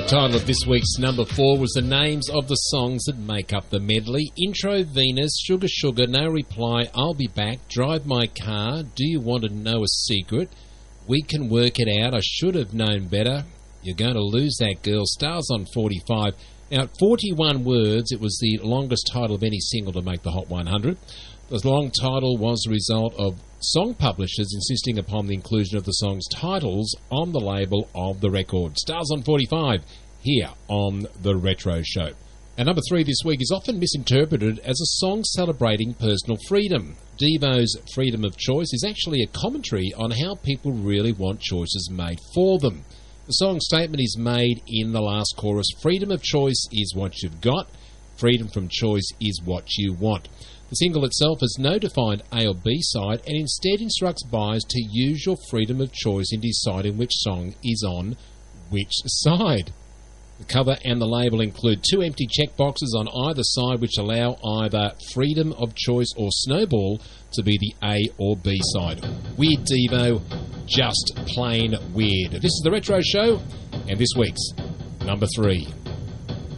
Title of this week's number 4 was the names of the songs that make up the medley. Intro, Venus, Sugar Sugar, No Reply, I'll Be Back, Drive My Car, Do You Want to Know a Secret, We Can Work It Out, I Should Have Known Better, You're Going to Lose That Girl, Stars on 45. Now, at 41 words, it was the longest title of any single to make the Hot 100. The long title was the result of song publishers insisting upon the inclusion of the song's titles on the label of the record. Stars on 45, here on The Retro Show. And number 3 this week is often misinterpreted as a song celebrating personal freedom. Devo's Freedom of Choice is actually a commentary on how people really want choices made for them. The song statement is made in the last chorus. Freedom of choice is what you've got. Freedom from choice is what you want. The single itself has no defined A or B side and instead instructs buyers to use your freedom of choice in deciding which song is on which side. The cover and the label include 2 empty checkboxes on either side which allow either Freedom of Choice or Snowball to be the A or B side. Weird Devo, just plain weird. This is The Retro Show and this week's number 3.